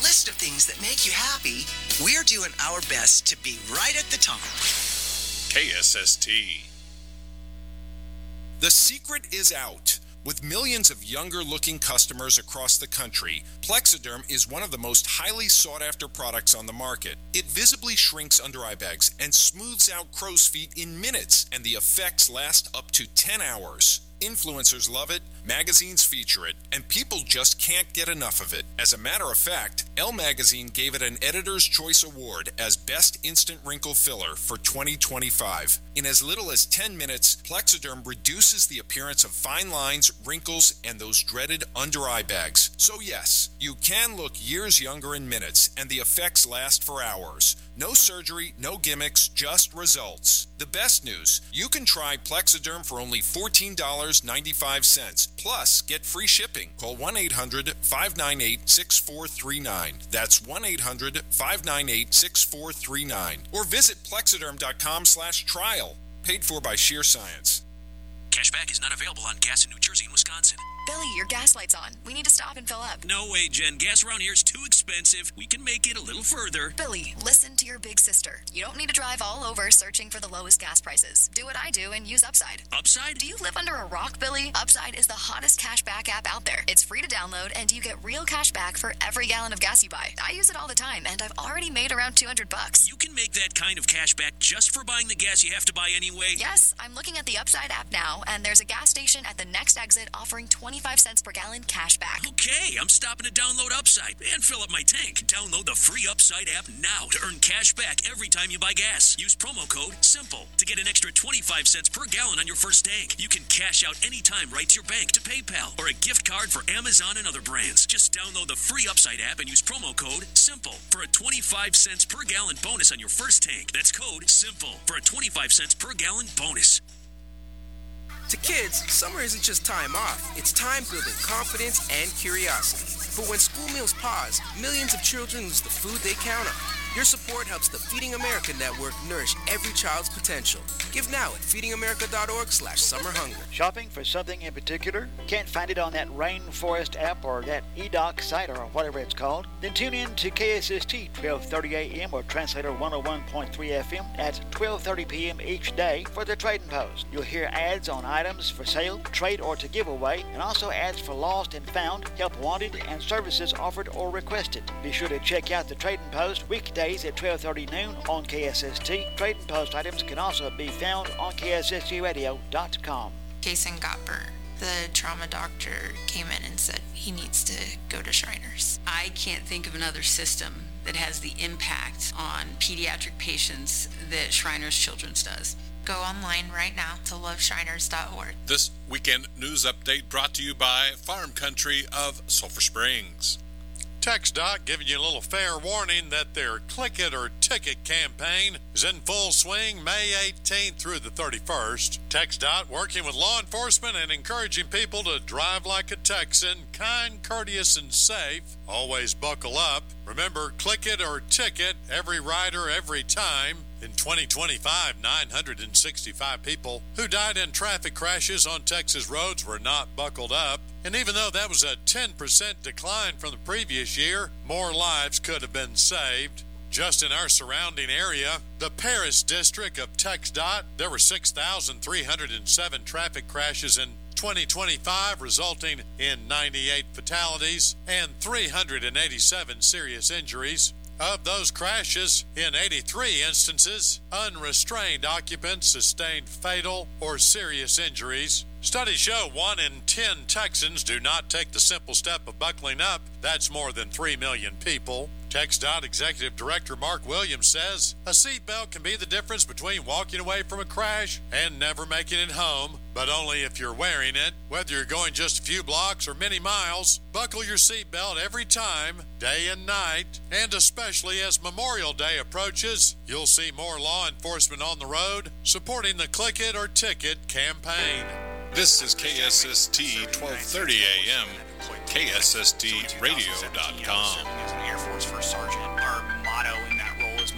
list of things that make you happy, we're doing our best to be right at the top. KSST. The secret is out. With millions of younger-looking customers across the country, Plexiderm is one of the most highly sought-after products on the market. It visibly shrinks under-eye bags and smooths out crow's feet in minutes, and the effects last up to 10 hours. Influencers love it, magazines feature it, and people just can't get enough of it. As a matter of fact, Elle Magazine gave it an Editor's Choice Award as Best Instant Wrinkle Filler for 2025. In as little as 10 minutes, Plexiderm reduces the appearance of fine lines, wrinkles, and those dreaded under-eye bags. So yes, you can look years younger in minutes, and the effects last for hours. No surgery, no gimmicks, just results. The best news, you can try Plexiderm for only $14.95. Plus, get free shipping. Call 1-800-598-6439. That's 1-800-598-6439. Or visit Plexiderm.com/trial. Paid for by Sheer Science. Cashback is not available on gas in New Jersey and Wisconsin. Billy, your gas light's on. We need to stop and fill up. No way, Jen. Gas around here is too expensive. We can make it a little further. Billy, listen to your big sister. You don't need to drive all over searching for the lowest gas prices. Do what I do and use Upside. Upside? Do you live under a rock, Billy? Upside is the hottest cashback app out there. It's free to download, and you get real cash back for every gallon of gas you buy. I use it all the time, and I've already made around $200. You can make that kind of cash back just for buying the gas you have to buy anyway? Yes, I'm looking at the Upside app now, and there's a gas station at the next exit offering 25 cents per gallon cash back. Okay, I'm stopping to download Upside and fill up my tank. Download the free Upside app now to earn cash back every time you buy gas. Use promo code SIMPLE to get an extra 25 cents per gallon on your first tank. You can cash out anytime right to your bank, to PayPal, or a gift card for Amazon and other brands. Just download the free Upside app and use promo code SIMPLE for a 25 cents per gallon bonus on your first tank. That's code SIMPLE for a 25 cents per gallon bonus. To kids, summer isn't just time off. It's time building confidence and curiosity. But when school meals pause, millions of children lose the food they count on. Your support helps the Feeding America Network nourish every child's potential. Give now at feedingamerica.org/summerhunger. Shopping for something in particular? Can't find it on that Rainforest app or that eDoc site or whatever it's called? Then tune in to KSST 1230 AM or Translator 101.3 FM at 12:30 p.m. each day for the Trading Post. You'll hear ads on items for sale, trade, or to give away, and also ads for lost and found, help wanted, and services offered or requested. Be sure to check out the Trading Post weekdays at 12:30 noon on KSST. Trading Post items can also be found on KSSTradio.com. Jason got burnt. The trauma doctor came in and said he needs to go to Shriners. I can't think of another system that has the impact on pediatric patients that Shriners Children's does. Go online right now to loveshriners.org. This weekend news update brought to you by Farm Country of Sulphur Springs. TxDOT giving you a little fair warning that their Click It or Ticket campaign is in full swing May 18th through the 31st. TxDOT working with law enforcement and encouraging people to drive like a Texan, kind, courteous, and safe. Always buckle up. Remember, Click It or Ticket, every rider, every time. In 2025, 965 people who died in traffic crashes on Texas roads were not buckled up. And even though that was a 10% decline from the previous year, more lives could have been saved. Just in our surrounding area, the Paris district of TxDOT, there were 6,307 traffic crashes in 2025, resulting in 98 fatalities and 387 serious injuries. Of those crashes, in 83 instances, unrestrained occupants sustained fatal or serious injuries. Studies show 1 in 10 Texans do not take the simple step of buckling up. That's more than 3 million people. TxDOT Executive Director Mark Williams says a seatbelt can be the difference between walking away from a crash and never making it home, but only if you're wearing it. Whether you're going just a few blocks or many miles, buckle your seatbelt every time, day and night, and especially as Memorial Day approaches, you'll see more law enforcement on the road supporting the Click It or Ticket campaign. This is KSST 1230 AM, KSSTradio.com. As an Air Force First Sergeant.